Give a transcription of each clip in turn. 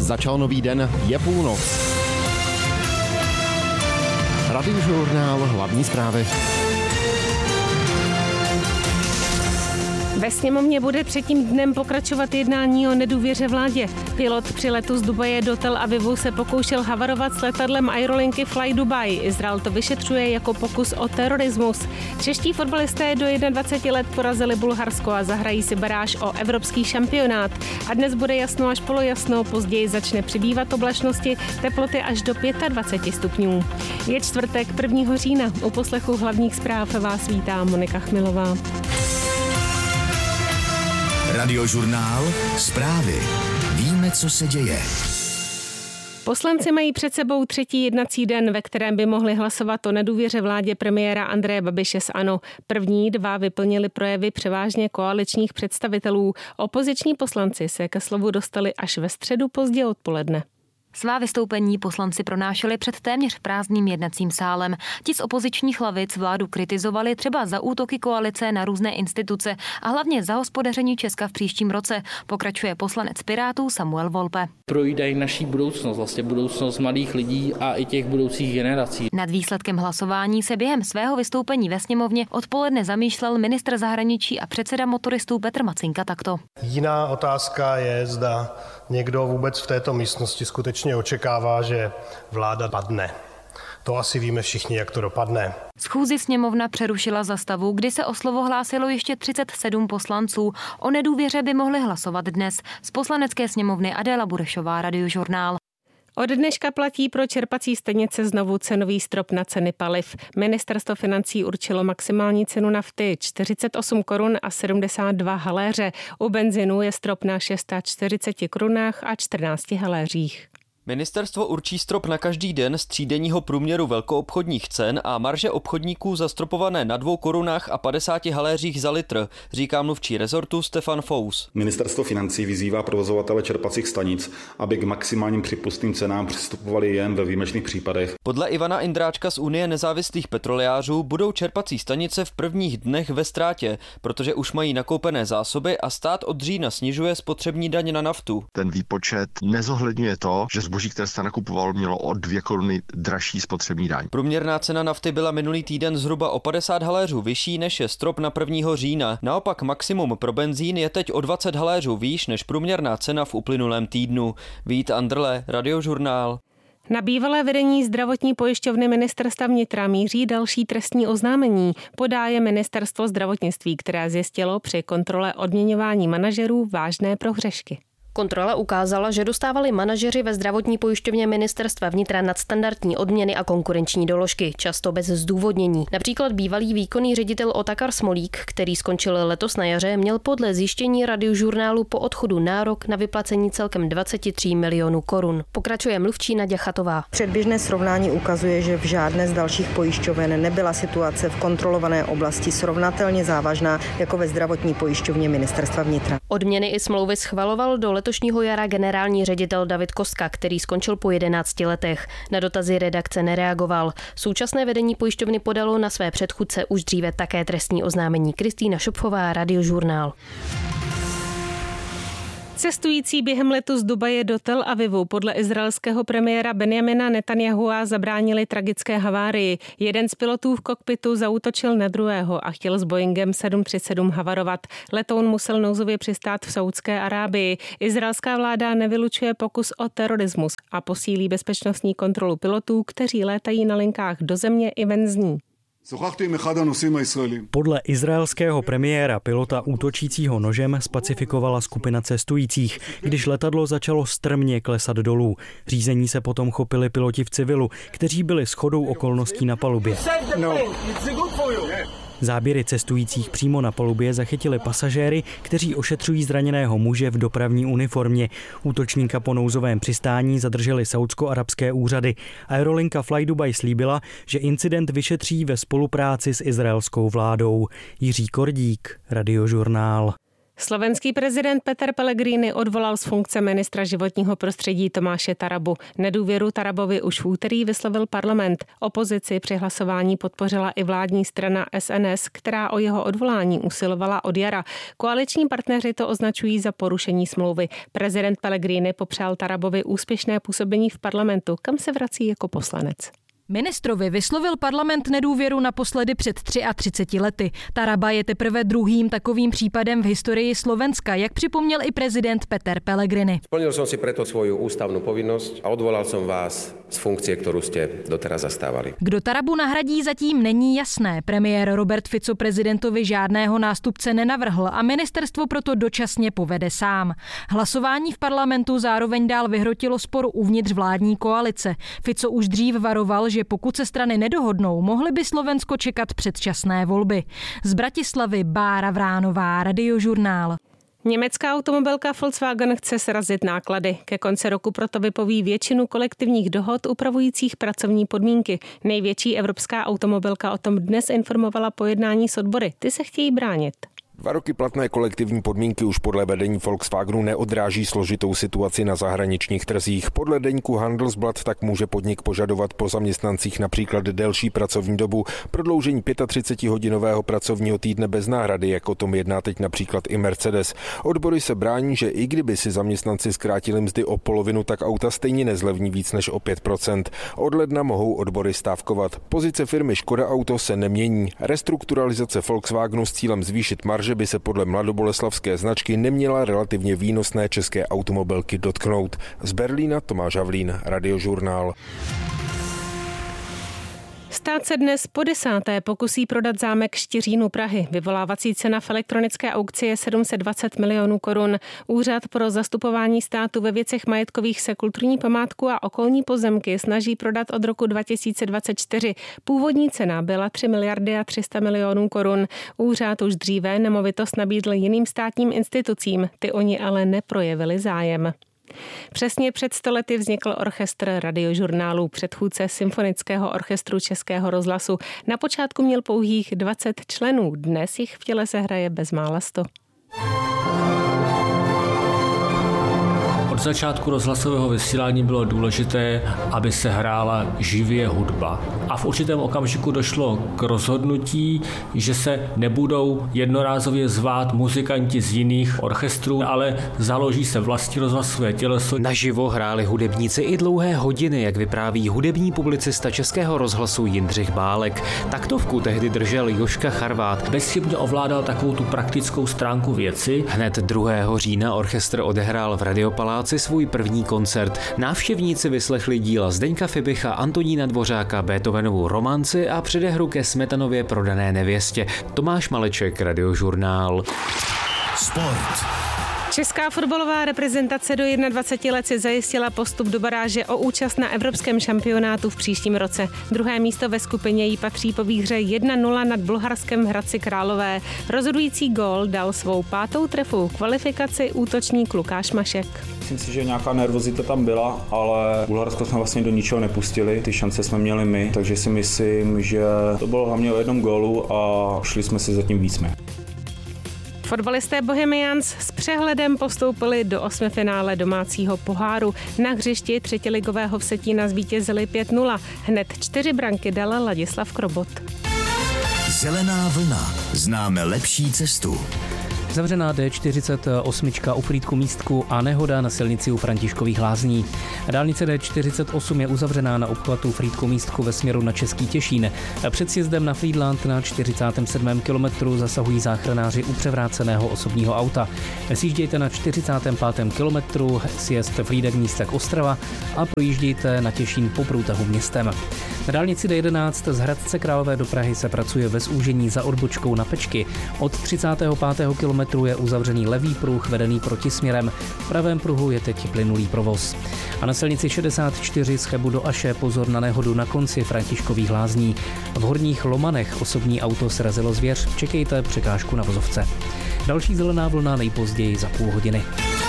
Začal nový den, je půlnoc. Radiožurnál, hlavní zprávy. Ve sněmovně bude třetím dnem pokračovat jednání o nedůvěře vládě. Pilot při letu z Dubaje do Tel Avivu se pokoušel havarovat s letadlem aerolinky Fly Dubai. Izrael to vyšetřuje jako pokus o terorismus. Čeští fotbalisté do 21 let porazili Bulharsko a zahrají si baráž o evropský šampionát. A dnes bude jasno až polojasno, později začne přibývat oblačnosti, teploty až do 25 stupňů. Je čtvrtek 1. října. U poslechu hlavních zpráv vás vítá Monika Chmilová. Radiožurnál, zprávy. Víme, co se děje. Poslanci mají před sebou třetí jednací den, ve kterém by mohli hlasovat o nedůvěře vládě premiéra Andreje Babiše z ANO. První dva vyplnili projevy převážně koaličních představitelů. Opoziční poslanci se ke slovu dostali až ve středu pozdě odpoledne. Svá vystoupení poslanci pronášeli před téměř prázdným jednacím sálem. Ti z opozičních lavic vládu kritizovali třeba za útoky koalice na různé instituce a hlavně za hospodaření Česka v příštím roce, pokračuje poslanec Pirátů Samuel Volpe. Projídají naší budoucnost, vlastně budoucnost mladých lidí a i těch budoucích generací. Nad výsledkem hlasování se během svého vystoupení ve sněmovně odpoledne zamýšlel ministr zahraničí a předseda motoristů Petr Macinka takto. Jiná otázka je, zda někdo vůbec v této místnosti skutečně očekává, že vláda padne. To asi víme všichni, jak to dopadne. Schůzi sněmovna přerušila za stavu, kdy se o slovo hlásilo ještě 37 poslanců. O nedůvěře by mohli hlasovat dnes. Z poslanecké sněmovny Adéla Burešová, Radiožurnál. Od dneška platí pro čerpací stanice znovu cenový strop na ceny paliv. Ministerstvo financí určilo maximální cenu nafty 48 korun a 72 haléře. U benzinu je strop na 640 korunách a 14 haléřích. Ministerstvo určí strop na každý den z třídenního průměru velkoobchodních cen a marže obchodníků zastropované na 2 korunách a 50 haléřích za litr, říká mluvčí rezortu Stefan Fous. Ministerstvo financí vyzývá provozovatele čerpacích stanic, aby k maximálním připustným cenám přistupovali jen ve výjimečných případech. Podle Ivana Indráčka z Unie nezávislých petrolejářů budou čerpací stanice v prvních dnech ve ztrátě, protože už mají nakoupené zásoby a stát od října snižuje spotřební daň na naftu. Ten výpočet nezohledňuje to, že zboží, které se nakupovalo, mělo o 2 koruny dražší spotřební daň. Průměrná cena nafty byla minulý týden zhruba o 50 haléřů vyšší, než je strop na 1. října. Naopak maximum pro benzín je teď o 20 haléřů výš než průměrná cena v uplynulém týdnu. Vít Andrle, Radiožurnál. Na bývalé vedení zdravotní pojišťovny ministerstva vnitra míří další trestní oznámení. Podá je ministerstvo zdravotnictví, které zjistilo při kontrole odměňování manažerů vážné prohřešky. Kontrola ukázala, že dostávali manažeři ve zdravotní pojišťovně ministerstva vnitra nadstandardní odměny a konkurenční doložky, často bez zdůvodnění. Například bývalý výkonný ředitel Otakar Smolík, který skončil letos na jaře, měl podle zjištění Radiožurnálu po odchodu nárok na vyplacení celkem 23 milionů korun. Pokračuje mluvčí Naďa Chatová. Předběžné srovnání ukazuje, že v žádné z dalších pojišťoven nebyla situace v kontrolované oblasti srovnatelně závažná jako ve zdravotní pojišťovně ministerstva vnitra. Odměny i smlouvy schvaloval do letošního jara generální ředitel David Kostka, který skončil po 11 letech. Na dotazy redakce nereagoval. Současné vedení pojišťovny podalo na své předchůdce už dříve také trestní oznámení. Kristýna Šopfová, Radiožurnál. Cestující během letu z Dubaje do Tel Avivu podle izraelského premiéra Benjamina Netanyahua zabránili tragické havárii. Jeden z pilotů v kokpitu zaútočil na druhého a chtěl s Boeingem 737 havarovat. Letoun musel nouzově přistát v Saúdské Arábii. Izraelská vláda nevylučuje pokus o terorismus a posílí bezpečnostní kontrolu pilotů, kteří létají na linkách do země i ven z ní. Podle izraelského premiéra pilota útočícího nožem spacifikovala skupina cestujících, když letadlo začalo strmě klesat dolů. Řízení se potom chopili piloti v civilu, kteří byli shodou okolností na palubě. Záběry cestujících přímo na palubě zachytili pasažéry, kteří ošetřují zraněného muže v dopravní uniformě. Útočníka po nouzovém přistání zadrželi saúdsko-arabské úřady. Aerolinka Fly Dubai slíbila, že incident vyšetří ve spolupráci s izraelskou vládou. Jiří Kordík, Radiožurnál. Slovenský prezident Peter Pellegrini odvolal z funkce ministra životního prostředí Tomáše Tarabu. Nedůvěru Tarabovi už v úterý vyslovil parlament. Opozici při hlasování podpořila i vládní strana SNS, která o jeho odvolání usilovala od jara. Koaliční partneři to označují za porušení smlouvy. Prezident Pellegrini popřál Tarabovi úspěšné působení v parlamentu, kam se vrací jako poslanec. Ministrovi vyslovil parlament nedůvěru naposledy před 33 lety. Taraba je teprve druhým takovým případem v historii Slovenska, jak připomněl i prezident Peter Pellegrini. Splnil som si preto svoju ústavnú povinnosť a odvolal som vás z funkcie, ktorú ste doteraz zastávali. Kdo Tarabu nahradí, zatím není jasné. Premiér Robert Fico prezidentovi žádného nástupce nenavrhl a ministerstvo proto dočasně povede sám. Hlasování v parlamentu zároveň dál vyhrotilo spor uvnitř vládní koalice. Fico už dřív varoval, že pokud se strany nedohodnou, mohly by Slovensko čekat předčasné volby. Z Bratislavy Bára Vránová, Radiožurnál. Německá automobilka Volkswagen chce srazit náklady. Ke konci roku proto vypoví většinu kolektivních dohod upravujících pracovní podmínky. Největší evropská automobilka o tom dnes informovala po jednání s odbory. Ty se chtějí bránit. 2 roky platné kolektivní podmínky už podle vedení Volkswagenu neodráží složitou situaci na zahraničních trzích. Podle deníku Handelsblatt tak může podnik požadovat po zaměstnancích například delší pracovní dobu, prodloužení 35hodinového pracovního týdne bez náhrady, jako o tom jedná teď například i Mercedes. Odbory se brání, že i kdyby si zaměstnanci zkrátili mzdy o polovinu, tak auta stejně nezlevní víc než o 5%. Od ledna mohou odbory stávkovat. Pozice firmy Škoda Auto se nemění. Restrukturalizace Volkswagenu s cílem zvýšit marže by se podle mladoboleslavské značky neměla relativně výnosné české automobilky dotknout. Z Berlína Tomáš Havlín, Radiožurnál. Stát se dnes po 10. pokusí prodat zámek Štiřín Prahy. Vyvolávací cena v elektronické aukci je 720 milionů korun. Úřad pro zastupování státu ve věcech majetkových se kulturní památku a okolní pozemky snaží prodat od roku 2024. Původní cena byla 3 miliardy a 300 milionů korun. Úřad už dříve nemovitost nabídl jiným státním institucím, ty oni ale neprojevili zájem. Přesně před 100 lety vznikl orchestr Radiožurnálu, předchůdce Symfonického orchestru Českého rozhlasu. Na počátku měl pouhých 20 členů, dnes jich v těle se hraje bezmála 100. Od začátku rozhlasového vysílání bylo důležité, aby se hrála živě hudba. A v určitém okamžiku došlo k rozhodnutí, že se nebudou jednorázově zvát muzikanti z jiných orchestrů, ale založí se vlastní rozhlasové těleso. Naživo hráli hudebníci i dlouhé hodiny, jak vypráví hudební publicista Českého rozhlasu Jindřich Bálek. Taktovku tehdy držel Jožka Charvát. Bezchybně ovládal takovou tu praktickou stránku věci. Hned 2. října orchestr odehrál v Radiopaláci svůj první koncert. Návštěvníci vyslechli díla Zdeňka Fibicha, Antonína Dvořáka, Beethovenovu romanci a předehru ke Smetanově Prodané nevěstě. Tomáš Maleček, Radiožurnál. Sport. Česká fotbalová reprezentace do 21 let si zajistila postup do baráže o účast na evropském šampionátu v příštím roce. Druhé místo ve skupině jí patří po výhře 1-0 nad Bulharskem v Hradci Králové. Rozhodující gól dal svou 5. trefu kvalifikaci útočník Lukáš Mašek. Myslím si, že nějaká nervozita tam byla, ale Bulharsko jsme vlastně do ničeho nepustili. Ty šance jsme měli my, takže si myslím, že to bylo hlavně o jednom gólu a šli jsme si zatím víc my. Fotbalisté Bohemians s přehledem postoupili do 8. finále domácího poháru. Na hřišti třetiligového Vsetína zvítězili 5-0. Hned 4 branky dal Ladislav Krobot. Zelená vlna. Známe lepší cestu. Zavřená D48 u Frýdku Místku a nehoda na silnici u Františkových Lázní. Dálnice D48 je uzavřená na obchvatu Frýdku Místku ve směru na Český Těšín. Před sjezdem na Frýdlant na 47. kilometru zasahují záchranáři u převráceného osobního auta. Sjíždějte na 45. kilometru sjezd Frýdek Místek Ostrava a projíždějte na Těšín po průtahu městem. Na dálnici D11 z Hradce Králové do Prahy se pracuje ve zúžení za odbočkou na Pečky. Od 35. kilometru je uzavřený levý pruh vedený protisměrem. V pravém pruhu je teď plynulý provoz. A na silnici 64 z Chebu do Aše pozor na nehodu na konci Františkových Lázní. V Horních Lomanech osobní auto srazilo zvěř. Čekejte překážku na vozovce. Další zelená vlna nejpozději za půl hodiny.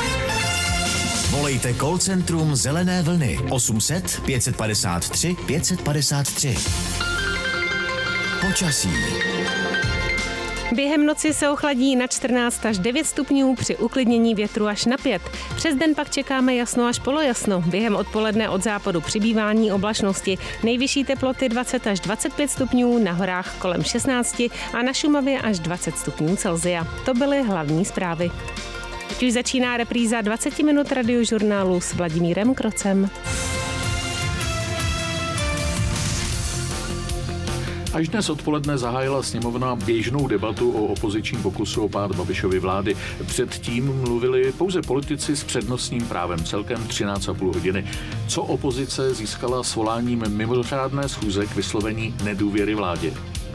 Volejte call centrum Zelené vlny 800 553 553. Počasí. Během noci se ochladí na 14 až 9 stupňů, při uklidnění větru až na 5. Přes den pak čekáme jasno až polojasno. Během odpoledne od západu přibývání oblačnosti. Nejvyšší teploty 20 až 25 stupňů, na horách kolem 16 a na Šumavě až 20 stupňů Celsia. To byly hlavní zprávy. Teď už začíná repríza 20 minut radiožurnálu s Vladimírem Krocem. Až dnes odpoledne zahájila sněmovna běžnou debatu o opozičním pokusu o pád Babišovy vlády. Předtím mluvili pouze politici s přednostním právem, celkem 13,5 hodiny. Co opozice získala svoláním mimořádné schůze k vyslovení nedůvěry vládě?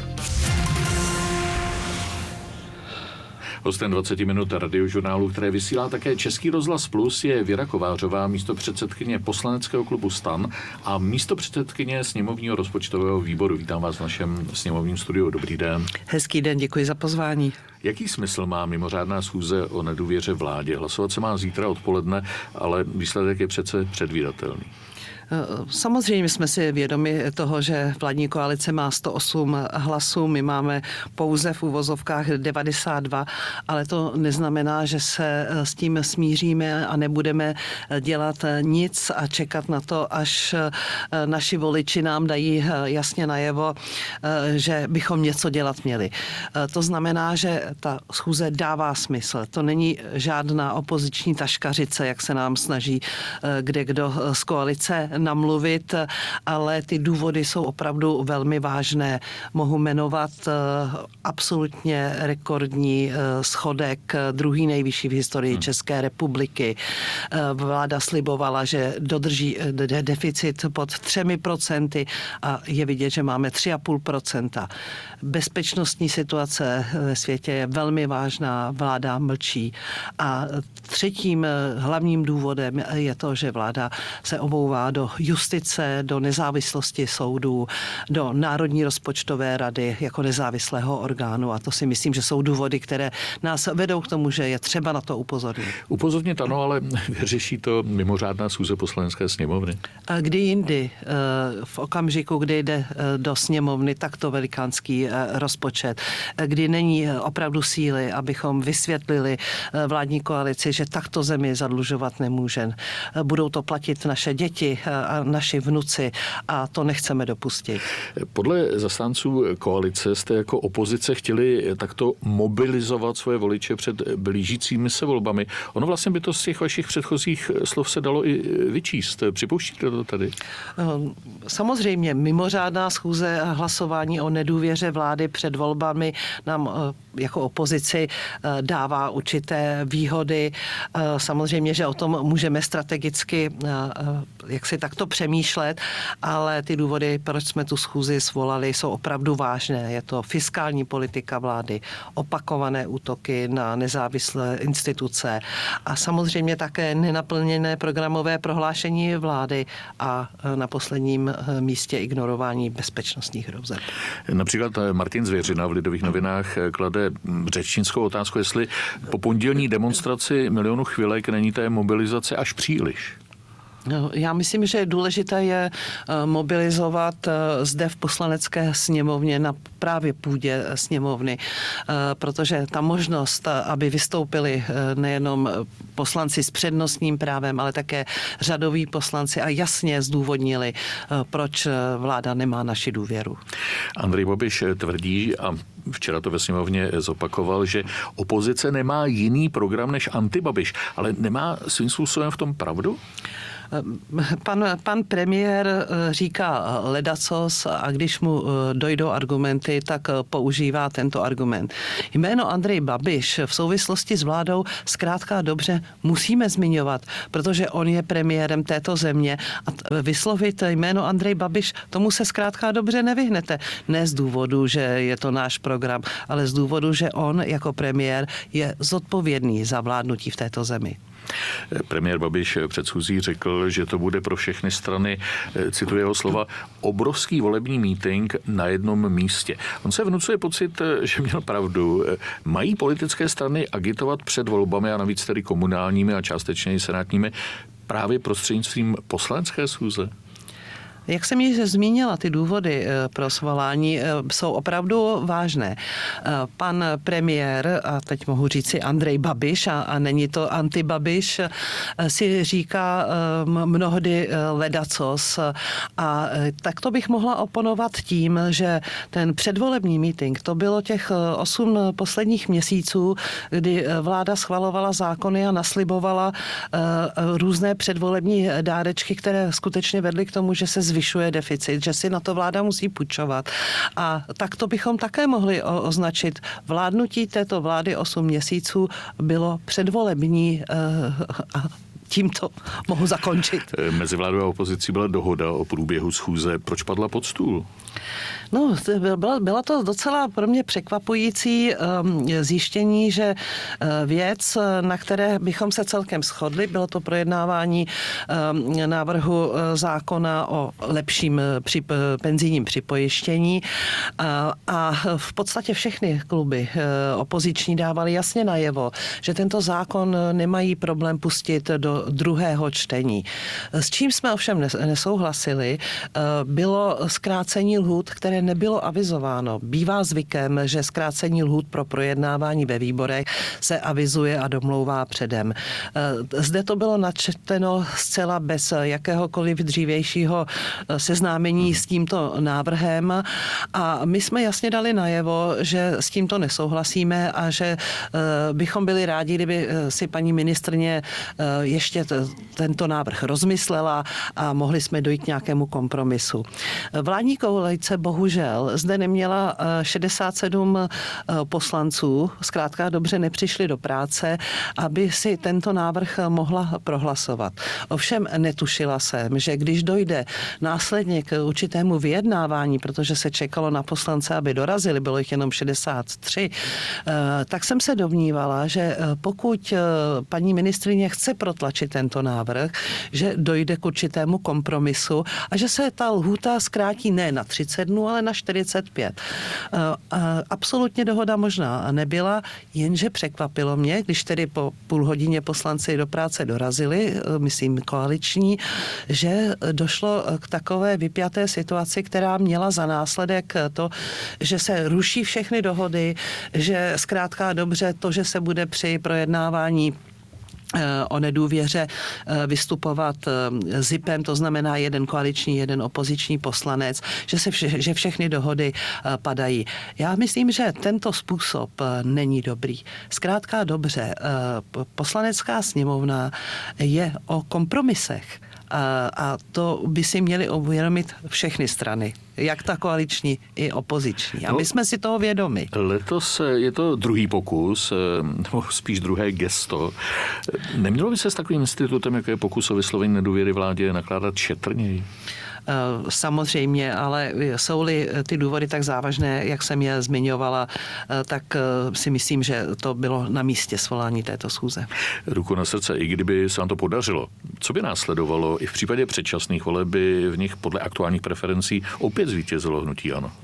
Hostem 20 minut radiožurnálu, které vysílá také Český rozhlas Plus, je Věra Kovářová, místopředsedkyně poslaneckého klubu STAN a místopředsedkyně sněmovního rozpočtového výboru. Vítám vás v našem sněmovním studiu. Dobrý den. Hezký den, děkuji za pozvání. Jaký smysl má mimořádná schůze o nedůvěře vládě? Hlasovat se má zítra odpoledne, ale výsledek je přece předvídatelný. Samozřejmě jsme si vědomi toho, že vládní koalice má 108 hlasů, my máme pouze v uvozovkách 92, ale to neznamená, že se s tím smíříme a nebudeme dělat nic a čekat na to, až naši voliči nám dají jasně najevo, že bychom něco dělat měli. To znamená, že ta schůze dává smysl. To není žádná opoziční taškařice, jak se nám snaží kdekdo z koalice namluvit, ale ty důvody jsou opravdu velmi vážné. Mohu jmenovat absolutně rekordní schodek, druhý nejvyšší v historii České republiky. Vláda slibovala, že dodrží deficit pod 3% a je vidět, že máme 3,5%. Bezpečnostní situace ve světě je velmi vážná, vláda mlčí. A třetím hlavním důvodem je to, že vláda se obouvá do justice, do nezávislosti soudů, do Národní rozpočtové rady jako nezávislého orgánu. A to si myslím, že jsou důvody, které nás vedou k tomu, že je třeba na to upozornit. Upozornit ano, ale vyřeší to mimořádná schůze Poslanecké sněmovny? Kdy jindy, v okamžiku, kdy jde do sněmovny takto velikánský rozpočet, kdy není opravdu síly, abychom vysvětlili vládní koalici, že takto zemi zadlužovat nemůže. Budou to platit naše děti a naši vnuci a to nechceme dopustit. Podle zastánců koalice jste jako opozice chtěli takto mobilizovat svoje voliče před blížícími se volbami. Ono vlastně by to z těch vašich předchozích slov se dalo i vyčíst. Připouštíte to tady? Samozřejmě mimořádná schůze a hlasování o nedůvěře vlády před volbami nám jako opozici dává určité výhody. Samozřejmě, že o tom můžeme strategicky jak si takto přemýšlet, ale ty důvody, proč jsme tu schůzi svolali, jsou opravdu vážné. Je to fiskální politika vlády, opakované útoky na nezávislé instituce a samozřejmě také nenaplněné programové prohlášení vlády a na posledním místě ignorování bezpečnostních hrozeb. Například Martin Zvěřina v Lidových novinách klade řečnickou otázku, jestli po pondělní demonstraci milionu chvilek není té mobilizace až příliš. Já myslím, že důležité je mobilizovat zde v Poslanecké sněmovně na právě půdě sněmovny, protože ta možnost, aby vystoupili nejenom poslanci s přednostním právem, ale také řadoví poslanci a jasně zdůvodnili, proč vláda nemá naši důvěru. Andrej Babiš tvrdí, a včera to ve sněmovně zopakoval, že opozice nemá jiný program než antibabiš, ale nemá svým způsobem v tom pravdu? Pan premiér říká ledacos a když mu dojdou argumenty, tak používá tento argument. Jméno Andrej Babiš v souvislosti s vládou zkrátka dobře musíme zmiňovat, protože on je premiérem této země a vyslovit jméno Andrej Babiš, tomu se zkrátka dobře nevyhnete. Ne z důvodu, že je to náš program, ale z důvodu, že on jako premiér je zodpovědný za vládnutí v této zemi. Premiér Babiš před schůzí řekl, že to bude pro všechny strany, cituji jeho slova, obrovský volební mítink na jednom místě. On se vnucuje pocit, že měl pravdu. Mají politické strany agitovat před volbami a navíc tedy komunálními a částečně i senátními právě prostřednictvím poslanecké schůze? Jak jsem již zmínila, ty důvody pro svolání jsou opravdu vážné. Pan premiér, a teď mohu říci Andrej Babiš, a není to anti-Babiš, si říká mnohdy ledacos. A tak to bych mohla oponovat tím, že ten předvolební meeting, to bylo těch 8 posledních měsíců, kdy vláda schvalovala zákony a naslibovala různé předvolební dárečky, které skutečně vedly k tomu, že se zvyšuje deficit, že si na to vláda musí půjčovat. A tak to bychom také mohli označit. Vládnutí této vlády 8 měsíců bylo předvolební a tímto mohu zakončit. Mezi vládou a opozicí byla dohoda o průběhu schůze. Proč padla pod stůl? No, byla to docela pro mě překvapující zjištění, že věc, na které bychom se celkem shodli, bylo to projednávání návrhu zákona o lepším penzijním připojištění a v podstatě všechny kluby opoziční dávali jasně najevo, že tento zákon nemají problém pustit do druhého čtení. S čím jsme ovšem nesouhlasili, bylo zkrácení lhůt, které nebylo avizováno. Bývá zvykem, že zkrácení lhůt pro projednávání ve výborech se avizuje a domlouvá předem. Zde to bylo načteno zcela bez jakéhokoliv dřívějšího seznámení s tímto návrhem a my jsme jasně dali najevo, že s tímto nesouhlasíme a že bychom byli rádi, kdyby si paní ministryně ještě tento návrh rozmyslela a mohli jsme dojít k nějakému kompromisu. Vládní koalice bohužel zde neměla 67 poslanců, zkrátka dobře nepřišli do práce, aby si tento návrh mohla prohlasovat. Ovšem netušila jsem, že když dojde následně k určitému vyjednávání, protože se čekalo na poslance, aby dorazili, bylo jich jenom 63, tak jsem se domnívala, že pokud paní ministryně chce protlačit tento návrh, že dojde k určitému kompromisu a že se ta lhůta zkrátí ne na 30 dnů, ale na 45. Absolutně dohoda možná nebyla, jenže překvapilo mě, když tedy po půl hodině poslanci do práce dorazili, myslím koaliční, že došlo k takové vypjaté situaci, která měla za následek to, že se ruší všechny dohody, že zkrátka dobře to, že se bude při projednávání o nedůvěře vystupovat zipem, to znamená jeden koaliční, jeden opoziční poslanec, že všechny dohody padají. Já myslím, že tento způsob není dobrý. Zkrátka dobře, poslanecká sněmovna je o kompromisech. A to by si měli uvědomit všechny strany, jak ta koaliční i opoziční. A my jsme si toho vědomi. Letos je to druhý pokus, nebo spíš druhé gesto. Nemělo by se s takovým institutem, jako je pokus o vyslovení nedůvěry vládě, nakládat šetrněji? Samozřejmě, ale jsou-li ty důvody tak závažné, jak jsem je zmiňovala, tak si myslím, že to bylo na místě svolání této schůze. Ruku na srdce, i kdyby se vám to podařilo, co by následovalo? I v případě předčasných voleb by v nich podle aktuálních preferencí opět zvítězilo hnutí ANO.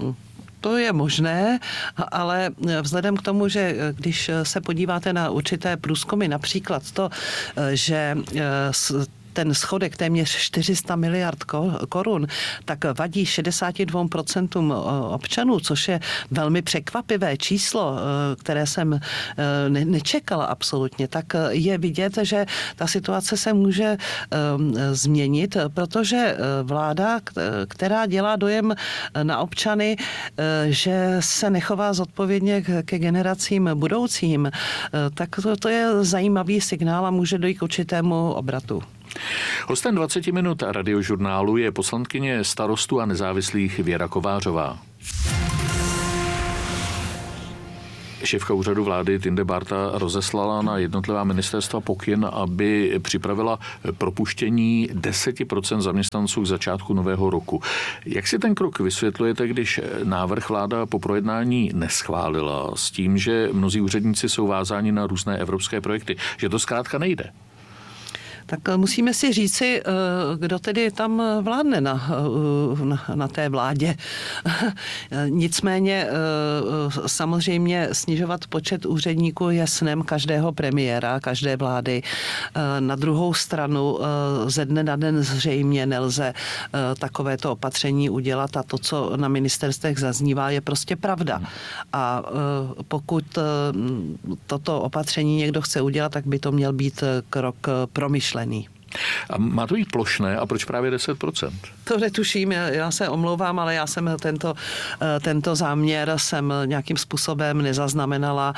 To je možné, ale vzhledem k tomu, že když se podíváte na určité průzkumy, například to, že ten schodek téměř 400 miliard korun, tak vadí 62% občanů, což je velmi překvapivé číslo, které jsem nečekala absolutně. Tak je vidět, že ta situace se může změnit, protože vláda, která dělá dojem na občany, že se nechová zodpovědně ke generacím budoucím, tak to je zajímavý signál a může dojít k určitému obratu. Hostem 20 minut radiožurnálu je poslankyně Starostů a nezávislých Věra Kovářová. Šéfka úřadu vlády Tinde Barta rozeslala na jednotlivá ministerstva pokyn, aby připravila propuštění 10% zaměstnanců k začátku nového roku. Jak si ten krok vysvětlujete, když návrh vláda po projednání neschválila s tím, že mnozí úředníci jsou vázáni na různé evropské projekty, že to zkrátka nejde? Tak musíme si říci, kdo tedy tam vládne na té vládě. Nicméně samozřejmě snižovat počet úředníků je snem každého premiéra, každé vlády. Na druhou stranu ze dne na den zřejmě nelze takovéto opatření udělat a to, co na ministerstvech zaznívá, je prostě pravda. A pokud toto opatření někdo chce udělat, tak by to měl být krok promyšlený. A má to být plošné a proč právě 10%? To netuším, já se omlouvám, ale já jsem tento záměr jsem nějakým způsobem nezaznamenala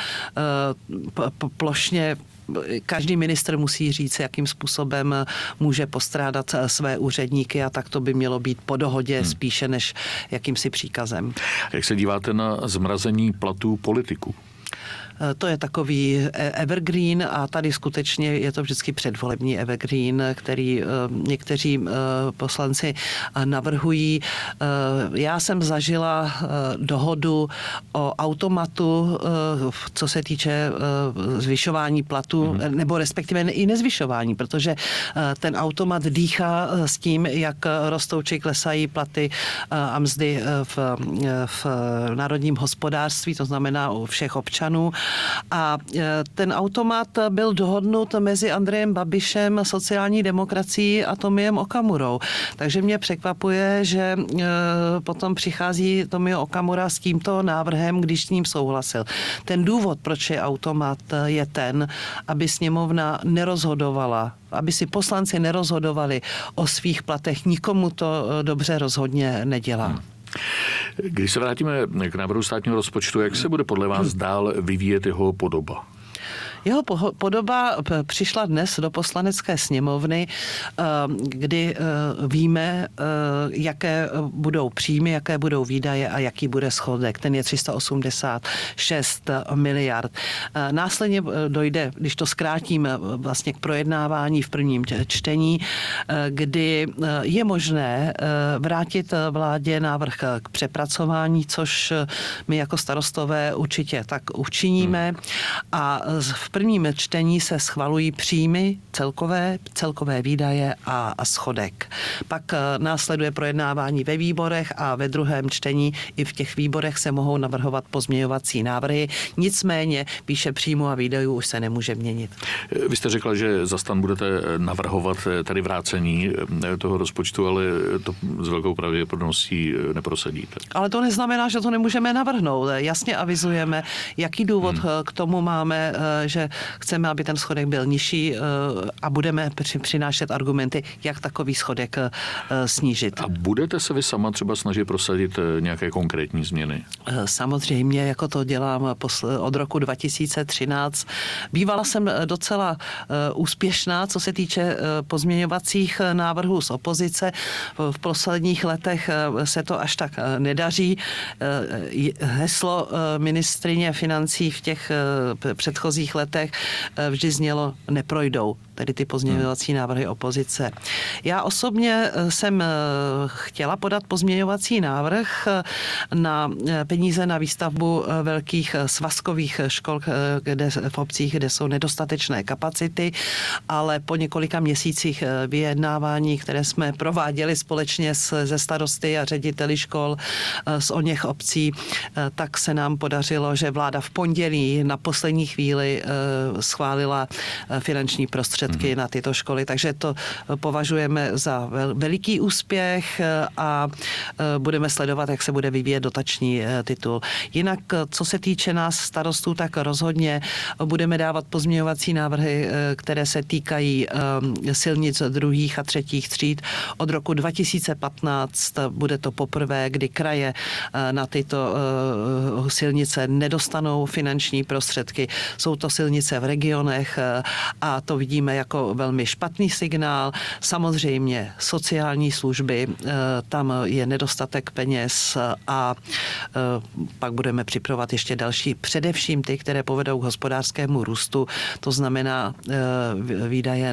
plošně. Každý ministr musí říct, jakým způsobem může postrádat své úředníky a tak to by mělo být po dohodě spíše než jakýmsi příkazem. Jak se díváte na zmrazení platů politiků? To je takový evergreen a tady skutečně je to vždycky předvolební evergreen, který někteří poslanci navrhují. Já jsem zažila dohodu o automatu, co se týče zvyšování platu, nebo respektive i nezvyšování, protože ten automat dýchá s tím, jak rostou či klesají platy a mzdy v národním hospodářství, to znamená u všech občanů. A ten automat byl dohodnut mezi Andrejem Babišem, sociální demokracií a Tomiem Okamurou. Takže mě překvapuje, že potom přichází Tomio Okamura s tímto návrhem, když s ním souhlasil. Ten důvod, proč je automat, je ten, aby sněmovna nerozhodovala, aby si poslanci nerozhodovali o svých platech. Nikomu to dobře rozhodně nedělá. Když se vrátíme k návrhu státního rozpočtu, jak se bude podle vás dál vyvíjet jeho podoba? Jeho podoba přišla dnes do Poslanecké sněmovny, kdy víme, jaké budou příjmy, jaké budou výdaje a jaký bude schodek. Ten je 386 miliard. Následně dojde, když to zkrátím, vlastně k projednávání v prvním čtení, kdy je možné vrátit vládě návrh k přepracování, což my jako starostové určitě tak učiníme. A v prvním čtení se schvalují příjmy, celkové výdaje a schodek. Pak následuje projednávání ve výborech a ve druhém čtení i v těch výborech se mohou navrhovat pozměňovací návrhy. Nicméně výše příjmu a výdajů už se nemůže měnit. Vy jste řekla, že za STAN budete navrhovat tady vrácení toho rozpočtu, ale to s velkou pravděpodobností neprosadíte. Ale to neznamená, že to nemůžeme navrhnout. Jasně avizujeme, jaký důvod k tomu máme, že chceme, aby ten schodek byl nižší a budeme přinášet argumenty, jak takový schodek snížit. A budete se vy sama třeba snažit prosadit nějaké konkrétní změny? Samozřejmě, jako to dělám od roku 2013. Bývala jsem docela úspěšná, co se týče pozměňovacích návrhů z opozice. V posledních letech se to až tak nedaří. Heslo ministryně financí v těch předchozích letech vždy znělo neprojdou, tedy ty pozměňovací návrhy opozice. Já osobně jsem chtěla podat pozměňovací návrh na peníze na výstavbu velkých svazkových škol v obcích, kde jsou nedostatečné kapacity, ale po několika měsících vyjednávání, které jsme prováděli společně se starosty a řediteli škol z oněch obcí, tak se nám podařilo, že vláda v pondělí na poslední chvíli schválila finanční prostředky na tyto školy, takže to považujeme za veliký úspěch a budeme sledovat, jak se bude vyvíjet dotační titul. Jinak, co se týče nás starostů, tak rozhodně budeme dávat pozměňovací návrhy, které se týkají silnic druhých a třetích tříd. Od roku 2015 bude to poprvé, kdy kraje na tyto silnice nedostanou finanční prostředky. Jsou to silnice v regionech a to vidíme jako velmi špatný signál. Samozřejmě sociální služby, tam je nedostatek peněz a pak budeme připravovat ještě další, především ty, které povedou k hospodářskému růstu, to znamená výdaje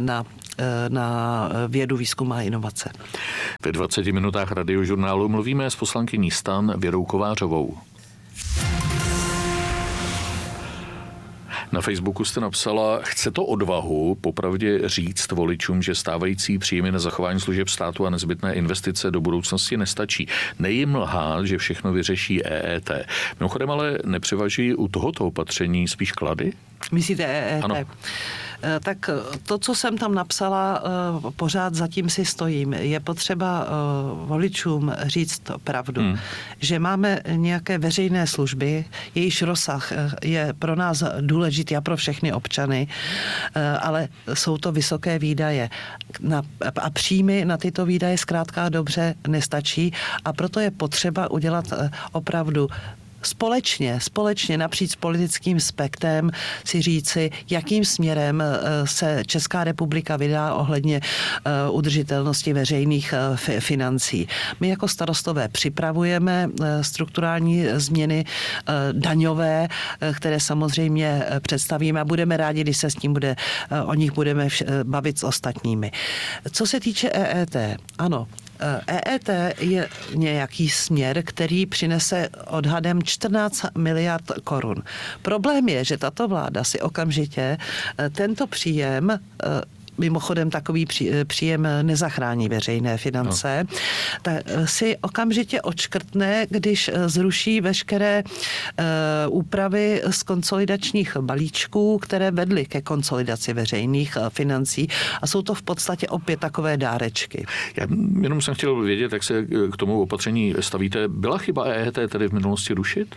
na vědu, výzkum a inovace. Ve 20 minutách Radiožurnálu mluvíme s poslankyní STAN Věrou Kovářovou. Na Facebooku jste napsala, chce to odvahu popravdě říct voličům, že stávající příjmy na zachování služeb státu a nezbytné investice do budoucnosti nestačí. Nejím lhát, že všechno vyřeší EET. Mimochodem ale nepřevažují u tohoto opatření spíš klady? Myslíte EET? Ano. Tak to, co jsem tam napsala, pořád zatím si stojím. Je potřeba voličům říct pravdu, že máme nějaké veřejné služby, jejíž rozsah je pro nás důležitý a pro všechny občany, ale jsou to vysoké výdaje. A příjmy na tyto výdaje zkrátka dobře nestačí a proto je potřeba udělat opravdu společně napříč politickým spektrem si říci, jakým směrem se Česká republika vydá ohledně udržitelnosti veřejných financí. My jako starostové připravujeme strukturální změny daňové, které samozřejmě představíme a budeme rádi, když se s tím o nich budeme bavit s ostatními. Co se týče EET, ano, EET je nějaký směr, který přinese odhadem 14 miliard korun. Problém je, že tato vláda si okamžitě tento příjem, mimochodem takový příjem nezachrání veřejné finance, tak si okamžitě odškrtne, když zruší veškeré úpravy z konsolidačních balíčků, které vedly ke konsolidaci veřejných financí a jsou to v podstatě opět takové dárečky. Já jenom jsem chtěl vědět, jak se k tomu opatření stavíte. Byla chyba EET tedy v minulosti rušit?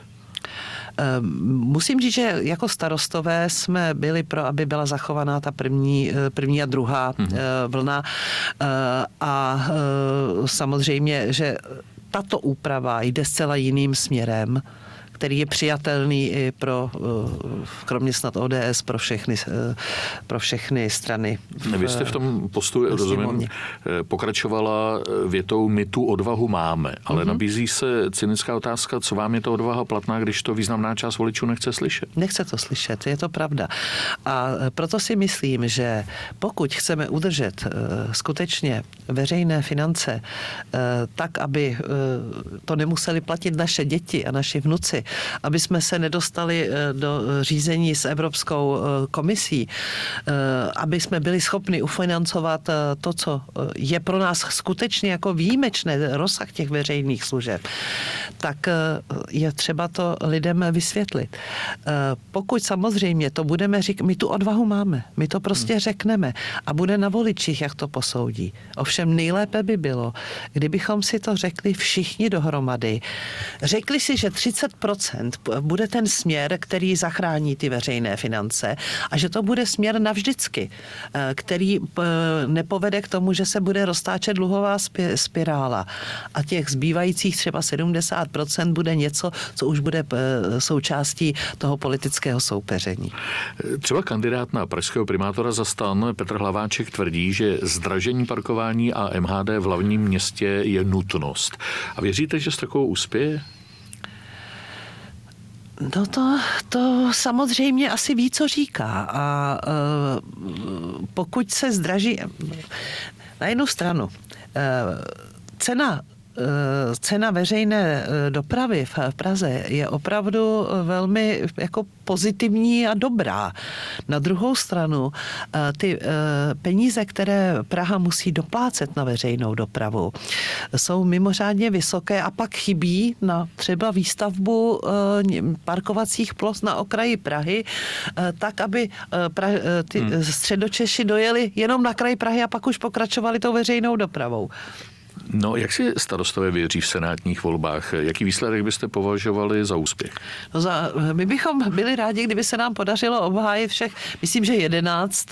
Musím říct, že jako starostové jsme byli pro, aby byla zachovaná ta první a druhá vlna a samozřejmě, že tato úprava jde zcela jiným směrem, který je přijatelný i kromě snad ODS, pro všechny strany. Vy jste v tom postu, rozumím, pokračovala větou, my tu odvahu máme, ale nabízí se cynická otázka, co vám je to odvaha platná, když to významná část voličů nechce slyšet? Nechce to slyšet, je to pravda. A proto si myslím, že pokud chceme udržet skutečně veřejné finance tak, aby to nemuseli platit naše děti a naši vnuci, aby jsme se nedostali do řízení s Evropskou komisí, aby jsme byli schopni ufinancovat to, co je pro nás skutečně jako výjimečné rozsah těch veřejných služeb, tak je třeba to lidem vysvětlit. Pokud samozřejmě to budeme říkat, my tu odvahu máme, my to prostě řekneme a bude na voličích, jak to posoudí. Ovšem nejlépe by bylo, kdybychom si to řekli všichni dohromady. Řekli si, že 30% bude ten směr, který zachrání ty veřejné finance a že to bude směr navždycky, který nepovede k tomu, že se bude roztáčet dluhová spirála a těch zbývajících třeba 70% bude něco, co už bude součástí toho politického soupeření. Třeba kandidát na pražského primátora za STAN Petr Hlaváček tvrdí, že zdražení parkování a MHD v hlavním městě je nutnost. A věříte, že s takovou uspěje? No to samozřejmě asi ví, co říká. A pokud se zdraží, na jednu stranu, cena veřejné dopravy v Praze je opravdu velmi jako pozitivní a dobrá. Na druhou stranu ty peníze, které Praha musí doplácet na veřejnou dopravu, jsou mimořádně vysoké a pak chybí na třeba výstavbu parkovacích ploch na okraji Prahy, tak, aby ty Středočeši dojeli jenom na kraj Prahy a pak už pokračovali tou veřejnou dopravou. No, jak si starostové věří v senátních volbách? Jaký výsledek byste považovali za úspěch? No my bychom byli rádi, kdyby se nám podařilo obhájit všech, myslím, že 11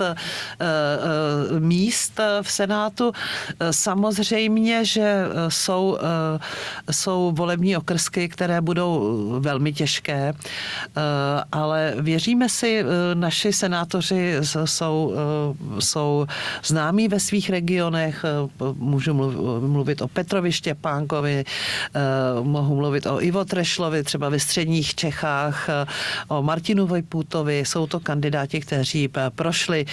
míst v Senátu. Samozřejmě, že jsou volební okrsky, které budou velmi těžké, ale věříme si, naši senátoři jsou známí ve svých regionech, můžu mluvit mluvit o Petrovi Štěpánkovi, mohu mluvit o Ivo Trešlovi, třeba ve středních Čechách, o Martinu Vojpůtovi. Jsou to kandidáti, kteří prošli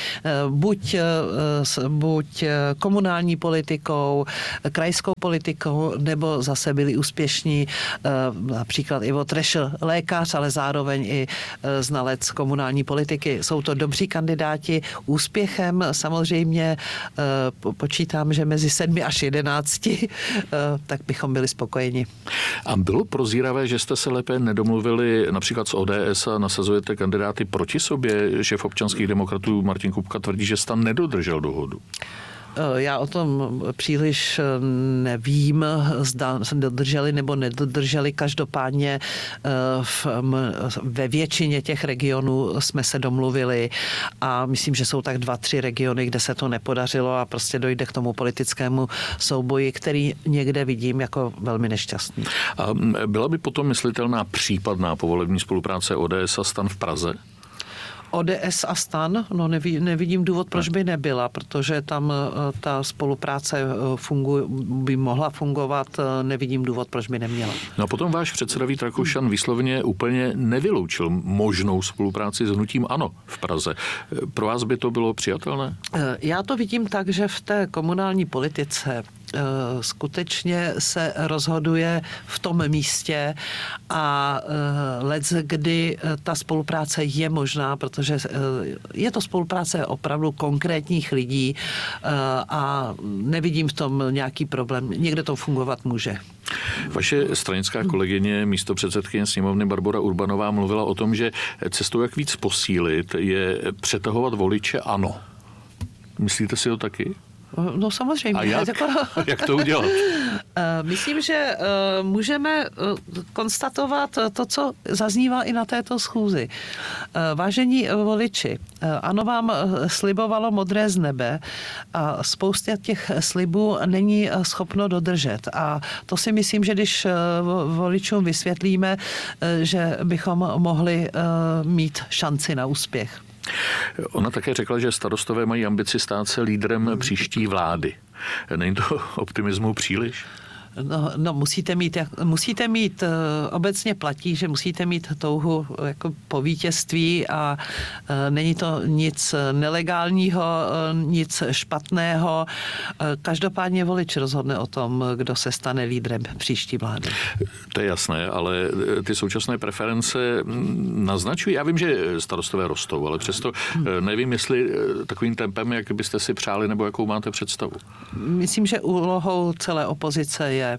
buď komunální politikou, krajskou politikou, nebo zase byli úspěšní, například Ivo Trešl, lékař, ale zároveň i znalec komunální politiky. Jsou to dobří kandidáti. Úspěchem samozřejmě počítám, že mezi 7 až 11, tak bychom byli spokojeni. A bylo prozíravé, že jste se lépe nedomluvili například s ODS a nasazujete kandidáty proti sobě? Šéf občanských demokratů Martin Kupka tvrdí, že STAN nedodržel dohodu. Já o tom příliš nevím, zda se dodrželi nebo nedodrželi. Každopádně ve většině těch regionů jsme se domluvili a myslím, že jsou tak 2-3 regiony, kde se to nepodařilo a prostě dojde k tomu politickému souboji, který někde vidím jako velmi nešťastný. A byla by potom myslitelná případná povolební spolupráce ODS a STAN v Praze? ODS a STAN, no nevidím důvod, proč by nebyla, protože tam ta spolupráce by mohla fungovat, nevidím důvod, proč by neměla. No a potom váš předseda Vít Rakušan vysloveně úplně nevyloučil možnou spolupráci s hnutím ANO v Praze. Pro vás by to bylo přijatelné? Já to vidím tak, že v té komunální politice skutečně se rozhoduje v tom místě a leckdy ta spolupráce je možná, protože je to spolupráce opravdu konkrétních lidí a nevidím v tom nějaký problém. Někde to fungovat může. Vaše stranická kolegyně, místopředsedkyně sněmovny Barbora Urbanová mluvila o tom, že cestou, jak víc posílit, je přetahovat voliče ANO. Myslíte si to taky? No samozřejmě. A jak to udělat? Myslím, že můžeme konstatovat to, co zaznívá i na této schůzi. Vážení voliči, ANO vám slibovalo modré z nebe a spousta těch slibů není schopno dodržet. A to si myslím, že když voličům vysvětlíme, že bychom mohli mít šanci na úspěch. Ona také řekla, že starostové mají ambici stát se lídrem příští vlády. Není to optimismu příliš? No musíte mít, obecně platí, že musíte mít touhu jako po vítězství a není to nic nelegálního, nic špatného. Každopádně volič rozhodne o tom, kdo se stane lídrem příští vlády. To je jasné, ale ty současné preference naznačují. Já vím, že starostové rostou, ale přesto nevím, jestli takovým tempem, jak byste si přáli, nebo jakou máte představu. Myslím, že úlohou celé opozice je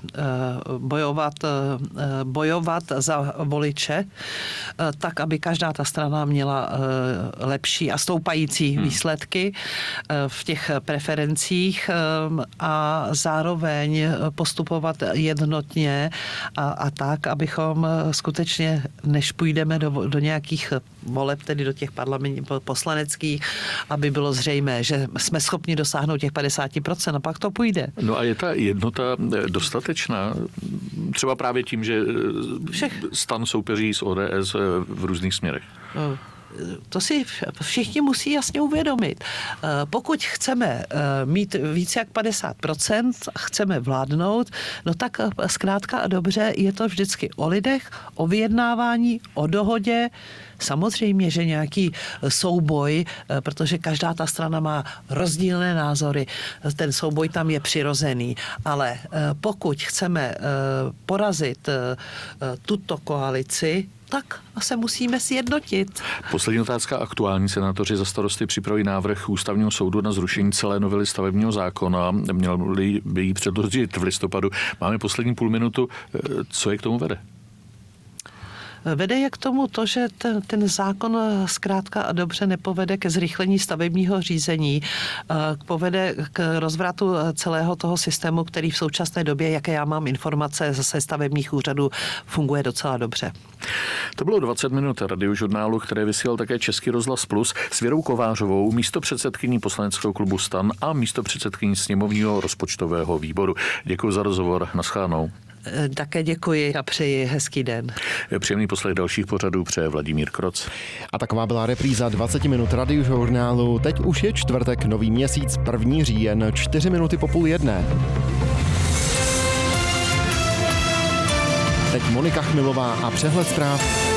bojovat za voliče, tak, aby každá ta strana měla lepší a stoupající výsledky v těch preferencích a zároveň postupovat jednotně a tak, abychom skutečně, než půjdeme do nějakých voleb, tedy do těch poslaneckých, aby bylo zřejmé, že jsme schopni dosáhnout těch 50% a pak to půjde. No a je ta jednota dostatečná? Třeba právě tím, že STAN soupeří s ODS v různých směrech. To si všichni musí jasně uvědomit. Pokud chceme mít více jak 50% a chceme vládnout, no tak zkrátka a dobře je to vždycky o lidech, o vyjednávání, o dohodě. Samozřejmě, že nějaký souboj, protože každá ta strana má rozdílné názory, ten souboj tam je přirozený, ale pokud chceme porazit tuto koalici, tak se musíme sjednotit. Poslední otázka. Aktuální senátoři za Starosty připraví návrh Ústavního soudu na zrušení celé novely stavebního zákona. Měl by ji předložit v listopadu. Máme poslední půl minutu. Co je k tomu vede? Vede je k tomu to, že ten zákon zkrátka a dobře nepovede ke zrychlení stavebního řízení, povede k rozvratu celého toho systému, který v současné době, jaké já mám informace ze stavebních úřadů, funguje docela dobře. To bylo 20 minut radiožurnálu, které vysílal také Český rozhlas Plus s Věrou Kovářovou, místopředsedkyní poslaneckého klubu STAN a místopředsedkyní sněmovního rozpočtového výboru. Děkuji za rozhovor. Naschledanou. Také děkuji a přeji hezký den. Příjemný poslech dalších pořadů přeje Vladimír Kroc. A taková byla repríza 20 minut radiožurnálu. Teď už je čtvrtek, nový měsíc, 1. říjen, 4 minuty po 12:30. Teď Monika Chmilová a přehled zpráv.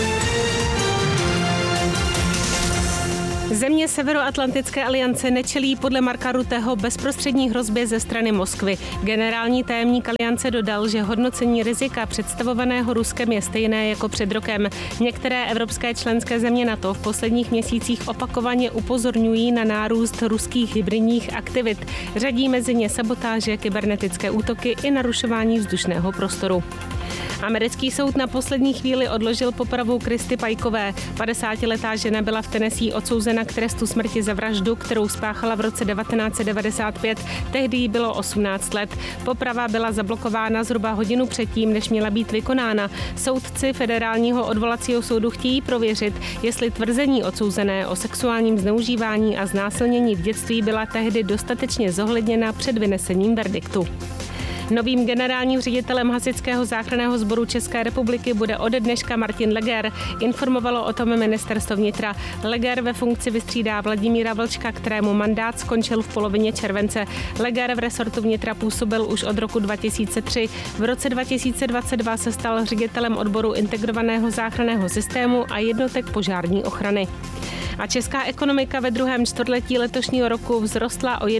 Země Severoatlantické aliance nečelí podle Marka Rutteho bezprostřední hrozbě ze strany Moskvy. Generální tajemník aliance dodal, že hodnocení rizika představovaného Ruskem je stejné jako před rokem. Některé evropské členské země NATO v posledních měsících opakovaně upozorňují na nárůst ruských hybridních aktivit. Řadí mezi ně sabotáže, kybernetické útoky i narušování vzdušného prostoru. Americký soud na poslední chvíli odložil popravu Kristy Pajkové. 50letá žena byla v Tennessee odsouzena k trestu smrti za vraždu, kterou spáchala v roce 1995. Tehdy jí bylo 18 let. Poprava byla zablokována zhruba hodinu předtím, než měla být vykonána. Soudci Federálního odvolacího soudu chtějí prověřit, jestli tvrzení odsouzené o sexuálním zneužívání a znásilnění v dětství byla tehdy dostatečně zohledněna před vynesením verdiktu. Novým generálním ředitelem Hasičského záchranného sboru České republiky bude ode dneška Martin Leger. Informovalo o tom ministerstvo vnitra. Leger ve funkci vystřídá Vladimíra Vlčka, kterému mandát skončil v polovině července. Leger v resortu vnitra působil už od roku 2003. V roce 2022 se stal ředitelem odboru integrovaného záchranného systému a jednotek požární ochrany. A česká ekonomika ve druhém čtvrtletí letošního roku vzrostla o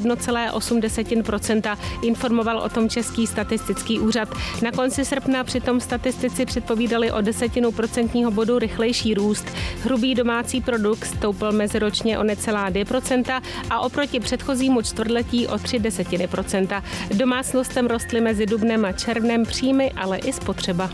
1,8%, informoval o tom Český statistický úřad. Na konci srpna přitom statistici předpovídali o 0,1% bodu rychlejší růst. Hrubý domácí produkt stoupl meziročně o necelá 2% a oproti předchozímu čtvrtletí o 0,3%. Domácnostem rostly mezi dubnem a červnem příjmy, ale i spotřeba.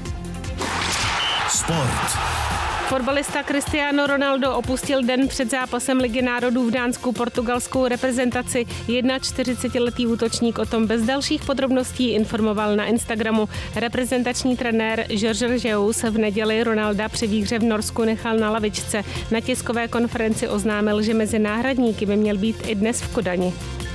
Sport. Fotbalista Cristiano Ronaldo opustil den před zápasem Ligy národů v Dánsku portugalskou reprezentaci. 41letý útočník o tom bez dalších podrobností informoval na Instagramu. Reprezentační trenér Jorge Jesus v neděli Ronalda při výhře v Norsku nechal na lavičce. Na tiskové konferenci oznámil, že mezi náhradníky by měl být i dnes v Kodani.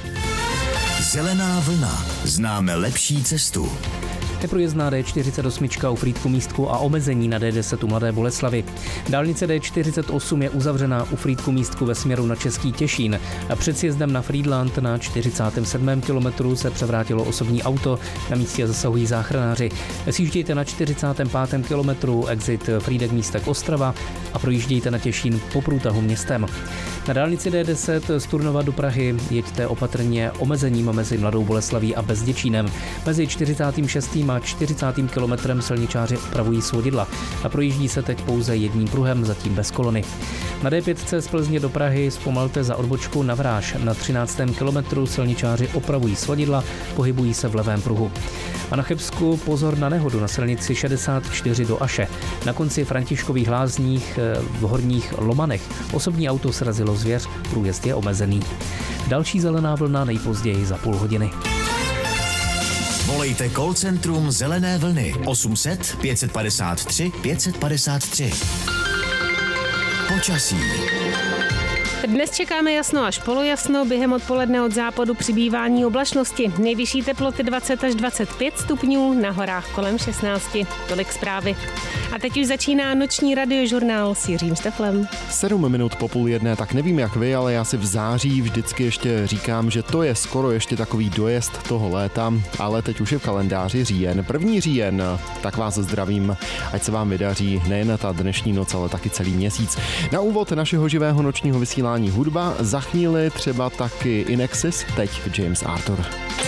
Zelená vlna. Známe lepší cestu. Neprůjezdná D48 u Frýdku Místku a omezení na D10 u Mladé Boleslavi. Dálnice D48 je uzavřená u Frýdku Místku ve směru na Český Těšín. A před sjezdem na Frýdlant na 47. kilometru se převrátilo osobní auto, na místě zasahují záchranáři. Sjíždějte na 45. kilometru exit Frýdek Místek Ostrava a projíždějte na Těšín po průtahu městem. Na dálnici D10 z Turnova do Prahy jeďte opatrně omezením mezi Mladou Boleslaví a Bezděčínem. Mezi 46. a 40. kilometrem silničáři opravují svodidla a projíždí se teď pouze jedním pruhem, zatím bez kolony. Na D5 z Plzně do Prahy zpomalte za odbočkou na Vráž. Na 13. kilometru silničáři opravují svodidla, pohybují se v levém pruhu. A na Chebsku pozor na nehodu na silnici 64 do Aše. Na konci Františkových Lázních v Horních Lomanech osobní auto srazilo zvěř, průjezd je omezený. Další zelená vlna nejpozději za půl hodiny. Volejte call centrum Zelené vlny 800 553 553. Počasí. Dnes čekáme jasno až polojasno, během odpoledne od západu přibývání oblačnosti. Nejvyšší teploty 20 až 25 stupňů, na horách kolem 16. Tolik zprávy. A teď už začíná noční radiožurnál s Jiřím Šteflem. 7 minut po 12:30, tak nevím jak vy, ale já si v září vždycky ještě říkám, že to je skoro ještě takový dojezd toho léta, ale teď už je v kalendáři říjen. 1. říjen, tak vás zdravím, ať se vám vydaří nejen ta dnešní noc, ale taky celý měsíc. Na úvod našeho živého nočního vysílání hudba, za chvíli třeba taky Inexis, teď James Arthur.